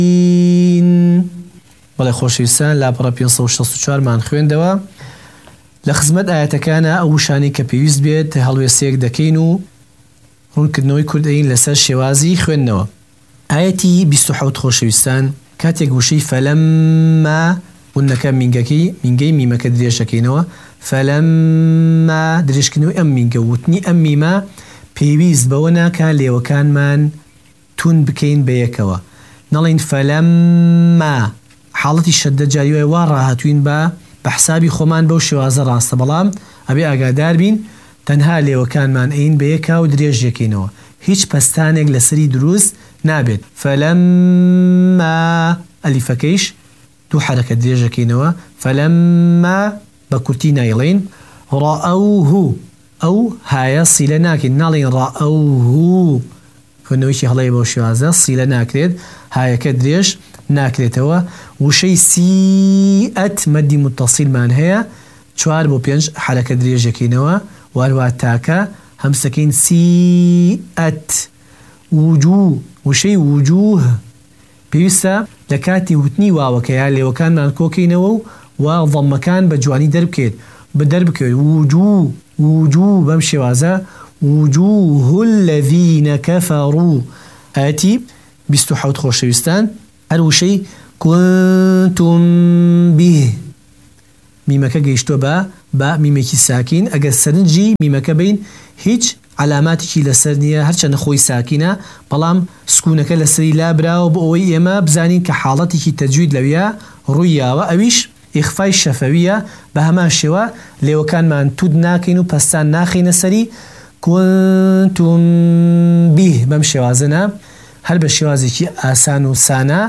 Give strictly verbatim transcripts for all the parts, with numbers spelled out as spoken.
ولا خوشویستان لا برا پێنج سەد و شەست و چوار مان خوێندەوە. لە خزمەت ئاەتەکانە ئەو شانی کە پێویست بێت هەڵوێستەیەک دەکەین و ڕوونکردنەوەی کوردەین لەسەر شێوازی خوێندنەوە. ئاەتی بیست و حەوت خۆشەویستان کاتێک وشەی فەلەمما ونەکە مینگەکەی مینگەی میمەکە درێژەکەینەوە. فەلەمما درێژکردنەوەی ئەم مینگە وتنی ئەم میمە پێویست بەوە ناکا لێوەکانمان تون بکەین بە یەکەوە. نەڵێن فەلەمما حاڵەتی شەددە جاریوە وا ڕاهاتوین بە بە حسابی خۆمان بەو شێوازە ڕاستە، بەڵام ئەبێ ئاگادار بین تەنها لێوەکانمان ئەین بە یەکا و درێژ یەکەینەوە، هیچ پەستانێک لەسەری دروست نابێت. فەلەمما ئەلیفەکەیش دوو حرەکە درێژەکەینەوە. فەلەمما بە کورتی نایڵێن. ڕائەوهو ئەو هایە سیلە ناکەین، ناڵێن ڕائەوهو خوێندنەوەیکی هەڵەیە بەو شێوازە سیلە ناکرێت، هایەکە درێژ ناکرێتەوە. وشەی سیئەت مەدی متصیلمان هەیە، چوار بۆ پێنج حرەکە درێژەکەینەوە. واروها تاکە هەمسەکەین سیئەت. وجوه وشەی وجوه پێویستە لە کاتی وتنی واوەکەیە لێوەکانمان کۆکەینەوە و وا ضەممەکان بە جوانی دەربکەیت بە دەربکەوێت. وجوه وجوه بەم شێوازە. وجوه الذين كفروا. ئاەتی بیست و حەوت خۆشەویستان هەر وشەی كنتم به میمەکە گەیشتۆ بە بە میمێکی ساکین. ئەگەر سەرنجی میمەکە بین هیچ علاماتێکی لەسەر نییە، هەرچەندە خۆی ساکینە بەڵام سکوونەکە لەسەری لابراوە بۆ ئەوەی ئێمە بزانین کە حاڵەتێکی تەجوید لەویە ڕوویاوە. ئەویش ئیخفای شەفەویە، بە هەمان شێوە لێوەکانمان تود ناکەین و پەستان ناخینە سەری. كنتم به بەم شێوازەنە هەر بە شێوازێکی ئاسان و سانە.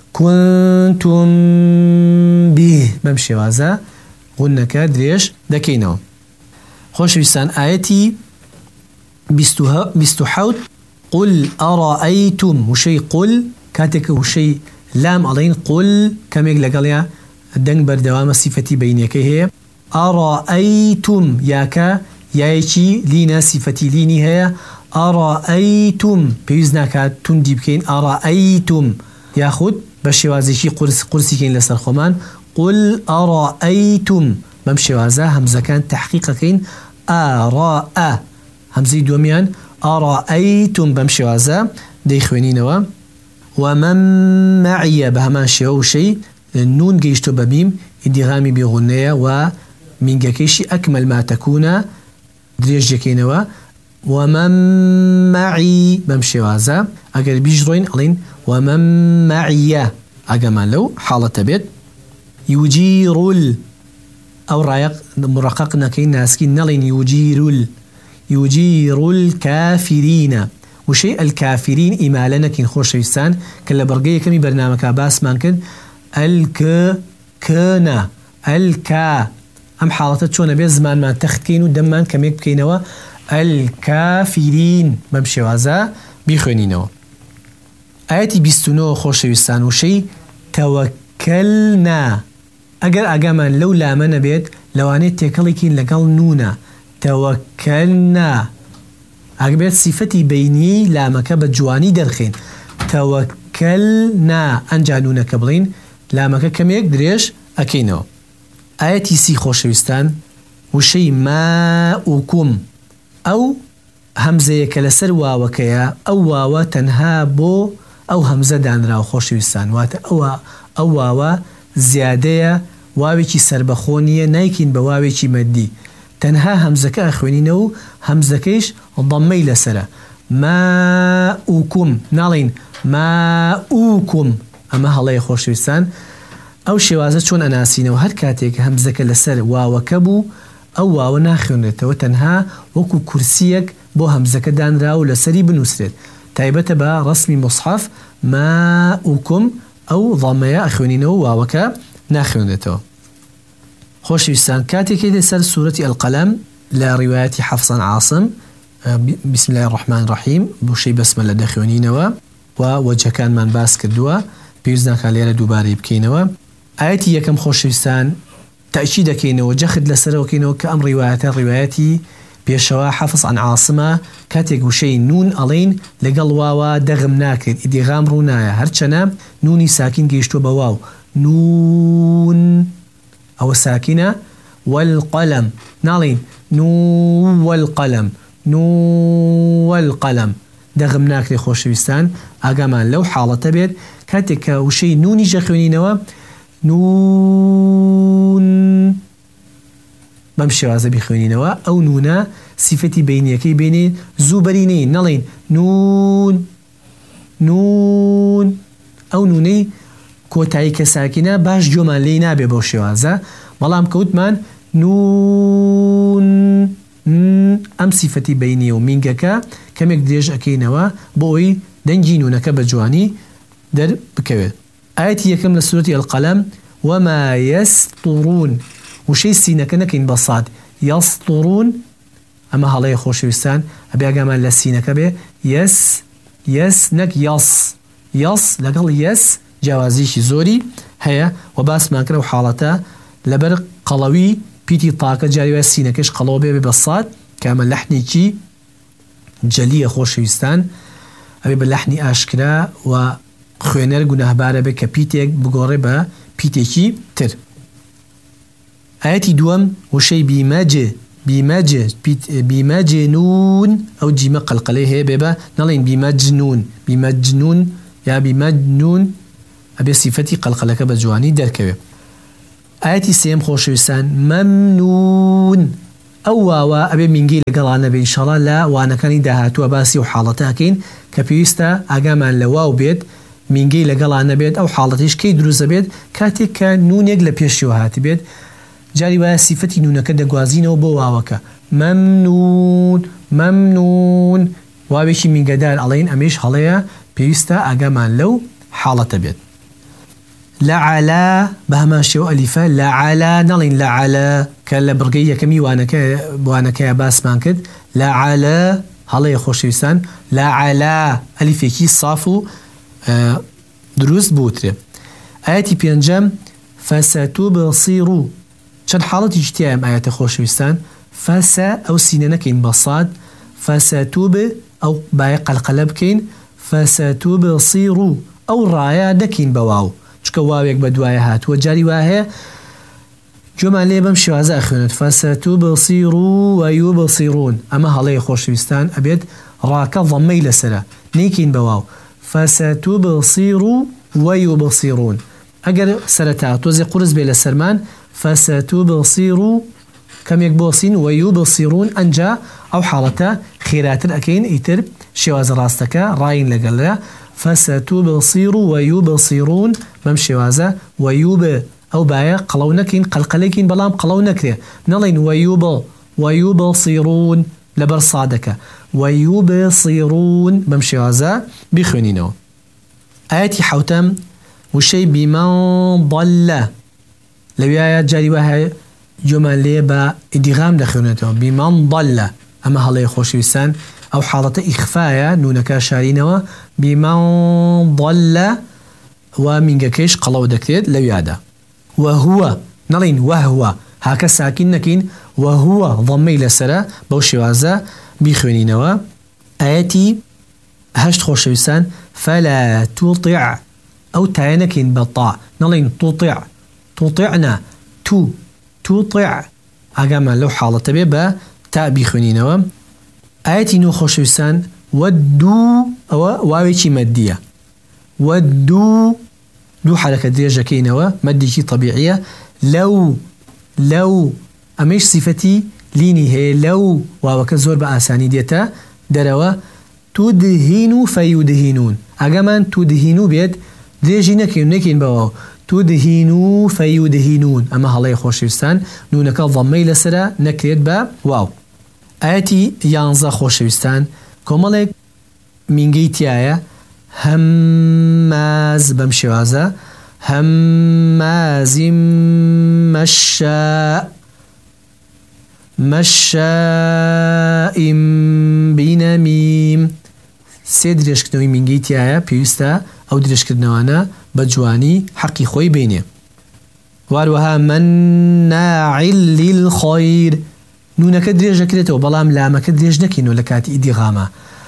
كنتم به بەم شێوازە غونەکە درێژ دەکەینەوە. خۆشەویستان ئاەتی بیست و حەوت قل ئەڕائەیتم وشەی قل کاتێکە وشەی لام ئەڵێن قل کەمێک لەگەڵیا دەنگ بەردەوامە سیفەتی بەینەکەی هەیە. ئەڕائەیتم یاکە یایەکی لینە سیفەتی لینی هەیە. ئەڕائەیتم پێویست ناکات توندی بکەین. ئەڕائەیتم یاخود بە شێوازێکی قورس قورسیکەین لەسەر خۆمان. قل ئەڕائەیتم بەم شێوازە هەمزەکان تەحقیقەکەین. ئەڕائە هەمزەی دووەمیان ئەڕائەیتم بەم شێوازە دەیخوێنینەوە. ومن معیە بە هەمان شێوە وشەی نون گەیشتۆ بە میم ئیدغامی بێغونەیە و مینگەکەیشی ئەکمەل ما تەکوونە درێژ یەکەینەوە. ومن معی بەم شێوازە ئەگەر بیژڕۆین ئەڵین ومن معیە ئەگەمان لەو حاڵەتە بێت. یوجیڕول ئەو ڕایق مڕەقەق نەکەین ناسکی نەڵین یوجیڕول یوجیڕول کافرینە وشەی ئەلکافرین ئیمالە نەکەین خۆشەویستان کە لە بەڕگەی یەکەمی بەرنامەکە باسمان کرد. ئەلکە کەنە ئەلکا ئەم حاڵەتە چۆنە بێت زمانمان تەختکەین و دەممان کەمێک بکەینەوە. ئەلکافرین بەم شێوازە بیخوێنینەوە. ئاەتی بیست و نۆ خۆشەویستان وشەی تەوەکەلنا ئەگەر ئاگامان لەو لامە نەبێت لەوانەیە تێکەڵێکی لەگەڵ نونە. تەوەکەلنا ئەگەبێت سیفەتی بەینی لامەکە بە جوانی دەرخین. تەوەکەلنا ئەنجا نونەکە بڵین لامەکە کەمێک درێژ ئەکەینەوە. ئاەتی سی خۆشەویستان وشەی ماؤکم ئەو هەمزەیە کە لەسەر واوەکەیە ئەو واوە تەنها بۆ ئەو هەمزە دانراوە خۆشەویستان واتە ئەوە ئەو واوە زیادەیە واوێکی سربەخۆنیە نایکین بە واوێکی مەدی تەنها هەمزەکە ئەخوێنینەوە و هەمزەکەیش ضەممەی لەسەرە. ماؤکم ناڵین ماؤکم ئەمە هەڵەیە خۆشەویستان. ئەو شێوازە چۆن ئەناسینەوە هەر کاتێک هەمزەکە لەسەر واوەکە بوو ئەو واوە ناخوێنرێتەوە تەنها وەکو کورسیەک بۆ هەمزەکە دانرا و لەسەری بنووسرێت. تایبەتە بە ڕەسمی مصحف ماؤکم ئەو ضەممەیە ئەخوێنینەوە واوەکە ناخوێنرێتەوە. خۆشەویستان کاتێکی لەسەر سوورەتی ئەلقەلەم لە ڕیوایەتی حەفسان عاصم بسم الله الرحمن الرحیم بۆشەی بەسمەلە دەخوێنینەوە و وەجهەکانمان باس کردووە پێویست ناکات لێرە دووبارەی بکەینەوە. ئاەتی یەکەم خۆشەویستان تەئکید دەکەینەوە جەخت لەسەرەوەکەینەوە کە ئەم ڕیوایەتە ڕیوایەتی بيشوا حفص عن عاصمة كاتيك وشي نون ألين لقل واوا دغم ناكد إدغام رونايا هرچنا نوني ساكن جيشتو بواو نون أو ساكنة والقلم نالين نون والقلم نون والقلم دغم ناكد خوشويستان أقامان لو حالة بيت كاتيك وشي نوني جاخونينوا نون بمشي وازا بخونينوا أو نونا صفتي بينيكي بيني زوبرينين نالين نون نون أو نوني كوتاي كساكنة باش جمال لينا ببوشي وازا ملام كوتمان نون أم صفتي بيني ومينكا كمك ديج أكينوا بوي دنجينونك بجواني در بكويت آياتي يكمل لسورة القلم وما يسطرون وشي سينك نكين بصاد يسطرون أما هلا خوشويستان أبي أجمل لسينك به يس يس نك يس يس لقل يس جوازيش زوري هيا وباس ما كانوا حالته لبر قلوي بيتي طاقة جاري سينكش قلوبه ببصاد كامل لحني كي جلية خوشويستان أبي باللحني أشكرا و خوێنەر گوناهبارە بێ کە پیتێک بگۆڕێ بە پیتێکی تر. ئاەتی دووەم وشەی بیمەجێ بیمەجێ بیمەجێنون ئەو جیمە قەلقەلەی هەیە بێ بە نەڵێن بیمەجنون بیمەجنون یا بیمەجنون ئەبێ سیفەتی قەلقەلەکە بە جوانی دەرکەوێ. ئاەتی سێم خۆشەویستان مەمنون ئەو واوە ئەبێ مینگەی لەگەڵانە بێ ئینشەڵا لە وانەکانی داهاتووە باسی و حاڵەتەکەین کە پێویستە ئاگامان لە واو بێت مینگەی لەگەڵانە بێت ئەو حاڵەتیش کەی دروستە بێت کاتێک کە نونێک لە پێشیەوە هاتی بێت جاری وایە سیفەتی نونەکە دەگوازینەوە بۆ واوەکە مەمنون مەمنون واوێکی مینگەدار ئەڵێن ئەمەش هەڵەیە پێویستە ئاگامان لەو حاڵەتە بێت. لەعەلا بە هەمان شێوە ئەلیفە لەعەلا نەڵێن لەعەلا کە لە بڕگەی یەکەمی وانەکەیە باسمان کرد لەعەلا هەڵەیە خۆشەویستان لەعەلا ئەلیفێکی ساف و دروست بوترێ. ئاەتی پێنجەم فەسەتوبصیرو چەند حاڵەتی تیایە ئاەتە خۆشەویستان فەسە ئەو سینە نەکەین بە ساد فەسەتوب ئەو بایە قەلقەلە بکەین فەسەتوبصیرو ئەو ڕایە نەکەین بە واو چکە واوێک بە دوایە هاتووە جاری وا هەیە جۆمان لێ بەم شێوازە ئەخوێنێت فەسەتوبصیرو وەیوبصیرون ئەمە هەڵەیە خۆشەویستان ئەبێت ڕاکە ضەمەی لەسرە نەیکەین بە واو فەسەتوبصیرو وەیوبصیرون ئەگەر سەرەتا تۆزێ قورس بێ لە سەرمان فەسەتوبصیرو کەمێک بۆسین وەیوبصیرون ئەنجا ئەو حاڵەتە خێراتر ئەکەین ئیتر شێوازە ڕاستەکە ڕاین لەگەڵە فەسەتوبصیرو وەیوبصیرون بەم شێوازە وەیوب ئەو بایە قەڵەو نەکەین قەلقەلێکین بەڵام قەڵەو نەکرێ نەڵێن وەیوب وەیوبصیرون لەبەر سادەکە وەیوبصیرون بەم شێوازە بخوێنینەوە. ئاەتی حەوتەم وشەی بیمەن ضەلە لەوێایە جاری وایە جۆمان لێ بە ئیدغام دەخوێنێتەوە بیمەن ضەلە ئەمە هەڵەیە خۆشەویستان ئەو حاڵەتە ئیخفایە نونەکە شارینەوە بیمەن ضەلە و مینگەکەیش قەڵەو دەکرێت لەوێدا وەهوە نەڵێن وەهوە هاکە ساکین نەکەین وەهوە ضەمەی لەسرە بەو شێوازە بخوێنینەوە. ئاەتی هەشت خۆشەویستان فەلا توطیع ئەو تایە نەکەین بە تا نەڵێن توطیع توطیعنا تو توطیع ئاگامان لەو حاڵەتە بێ بە تا بخوێنینەوە. ئاەتی نۆ خۆشەویستان وەدوو ئەوە واوێکی مەدیە وەدوو دوو حرەکە درێژەکەینەوە مەدێکی طەبیعیە لەو لەو ئەمەش سیفەتی لینی هەیە لەو واوەکە زۆر بە ئاسانی دێتە دەرەوە تودهین و فەیودهینون ئەگەمان تودهین و بێت درێژی نەکەین نەکەین بەوە تودهین و فەیودهینون ئەمە هەڵەیە خۆشەویستان نونەکە ضەمەی لەسرە نەکرێت بە واو. ئاەتی یانزە خۆشەویستان کۆمەڵێک مینگەی تایە هەمماز بەم شێوازە هەممازیم مەشاء مەشائیم بینەمیم سێ درێژکردنەوەی مینگەی تایە پێویستە ئەو درێژکردنەوانە بە جوانی حەقی خۆی بینێ. واروەها مەناعی للخەیر نونەکە درێژ دەکرێتەوە بەڵام لامەکە درێژ نەکەینەوە لە کاتی ئیدغامە.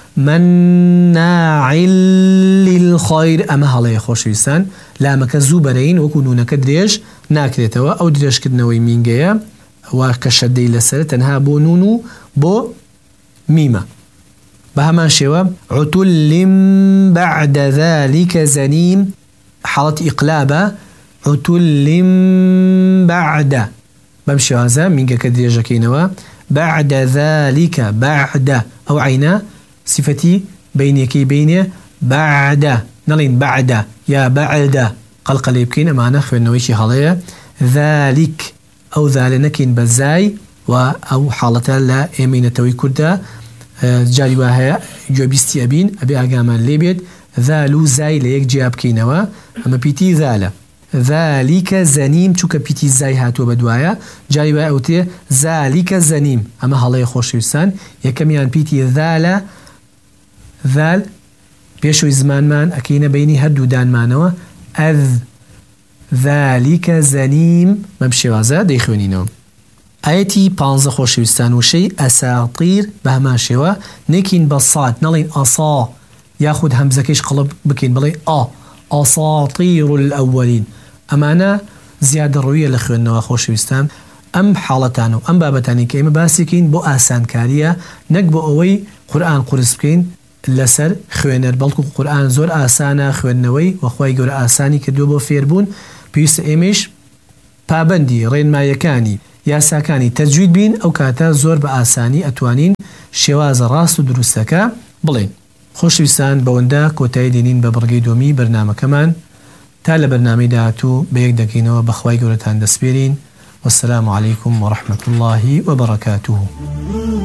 مناع للخير ئەمە هەڵەیە خۆشەویستان، لامەکە زوو بەرەین وەکو نونەکە درێژ ناکرێتەوە. ئەو درێژکردنەوەی مینگەیە وا کە شەدەی لەسەر تەنها بۆ نون و بۆ میمە. بە هەمان شێوە عتل بعد ذلك زنیم حاڵەتی ئیقلابە، عتل بعد بەم شێوازە مینگەکە درێژەکەینەوە. بعد ذلك بعد ئەو عینە صفەتی بینێکی بینێ بعد نەڵین بعد یا بعد قەڵقەلێ بکەین، ئەمانە خوێندنەوەیکی هەڵەیە. ذلك ئەو ذالە نەکەین بە زای و ئەو حاڵەتە لە ئێمەینەتەوەی کوردە جاری وا هەیە گوێبیستی ئەبین ئەبێ ئاگامان لێ بێت ذال و زای لە یەک جیا بکەینەوە، ئەمە پیتی ذالە. ذلك زەنیم چووکە پیتی زای هاتووە بە دوایە جاری وای ئەوتێ ذلك زەنیم، ئەمە هەڵەیە خۆشەویستان. یەکەمیان پیتی ذالە، ذال پێشوی زمانمان ئەکەینە بینی هەردوو دانمانەوە ئەذ ذلك زەنیم بەم شێوازە دەیخوێنینەوە. ئاەتی پانزە خۆشەویستان وشەی ئەساتیر بە هەمان شێوە نێکین بە ساد نەڵین ئەسا یاخود هەمزەکەیش قڵب بکەین بڵێ ئا ئەساتیر الأولین. ئەمانە زیادە ڕوویە لە خوێندنەوە خۆشەویستان. ئەم حاڵەتان و ئەم بابەتانی کە ئێمە باسیکەین بۆ ئاسانکاریە نەک بۆ ئەوەی قورئان قورس بکەین لەسەر خوێنەر، بەڵکو قورئان زۆر ئاسانە خوێندنەوەی وەخوای گەورە ئاسانی کردووە بۆ فێربوون. پێویستە ئێمەش پابەندی ڕێنمایەکانی یاساکانی تەجوید بین، ئەو کاتە زۆر بە ئاسانی ئەتوانین شێوازە ڕاست و دروستەکە بڵێن. خۆشەویستان بەوەندە کۆتایی دێنین بە بڕگەی دۆمی بەرنامەکەمان تا لە بەرنامەی داهاتوو بەیەک دەکەینەوە بەخوای گەورەتان دەسپێرین. والسلام عليكم ورحمة الله وبركاته.